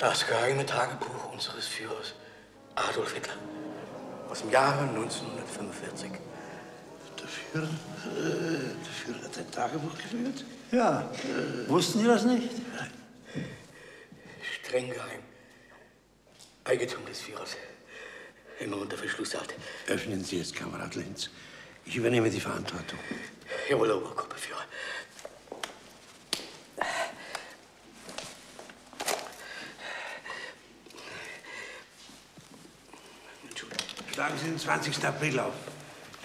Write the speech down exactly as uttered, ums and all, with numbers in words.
Das geheime Tagebuch unseres Führers Adolf Hitler aus dem Jahre neunzehnhundertfünfundvierzig. Der Führer, äh, der Führer hat ein Tagebuch geführt? Ja. Äh, Wussten Sie das nicht? Streng geheim. Eigentum des Führers. Immer unter Verschlussart. Öffnen Sie jetzt, Kamerad Lenz. Ich übernehme die Verantwortung. Jawohl, Obergruppenführer. Schlagen Sie den zwanzigsten April auf.